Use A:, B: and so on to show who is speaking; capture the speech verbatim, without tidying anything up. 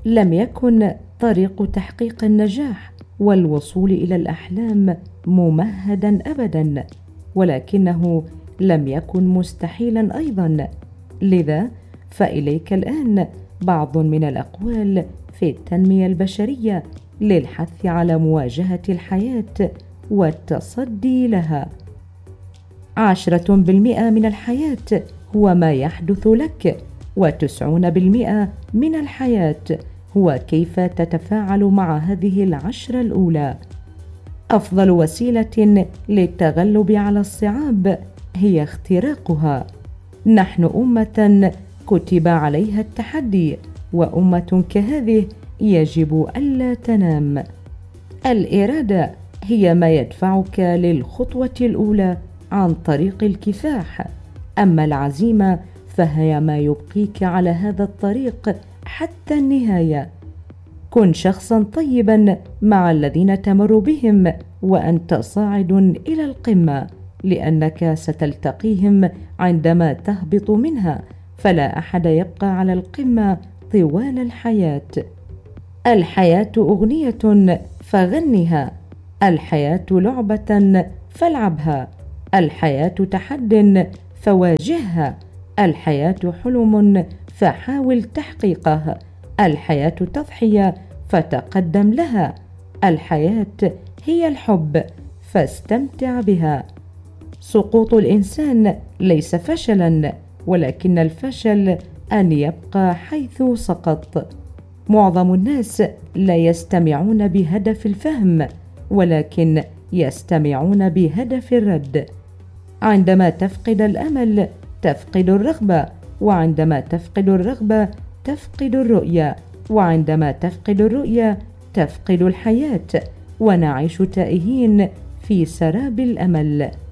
A: لم يكن طريق تحقيق النجاح والوصول إلى الأحلام ممهدا أبدا، ولكنه لم يكن مستحيلا أيضا. لذا فإليك الآن بعض من الأقوال في التنمية البشرية للحث على مواجهة الحياة والتصدي لها. عشرة بالمئة من الحياة هو ما يحدث لك، وتسعون بالمئة من الحياة هو كيف تتفاعل مع هذه العشرة الأولى. أفضل وسيلة للتغلب على الصعاب هي اختراقها. نحن أمة كتب عليها التحدي، وأمة كهذه يجب ألا تنام. الإرادة هي ما يدفعك للخطوة الأولى عن طريق الكفاح، أما العزيمة فهي ما يبقيك على هذا الطريق حتى النهاية. كن شخصا طيبا مع الذين تمر بهم وأنت صاعد إلى القمة، لأنك ستلتقيهم عندما تهبط منها، فلا أحد يبقى على القمة طوال الحياة. الحياة أغنية فغنها، الحياة لعبة فالعبها، الحياة تحد فواجهها، الحياة حلم فحاول تحقيقه، الحياة تضحية فتقدم لها، الحياة هي الحب فاستمتع بها. سقوط الإنسان ليس فشلا، ولكن الفشل أن يبقى حيث سقط. معظم الناس لا يستمعون بهدف الفهم، ولكن يستمعون بهدف الرد. عندما تفقد الأمل تفقد الرغبة، وعندما تفقد الرغبة تفقد الرؤية، وعندما تفقد الرؤية تفقد الحياة، ونعيش تائهين في سراب الأمل.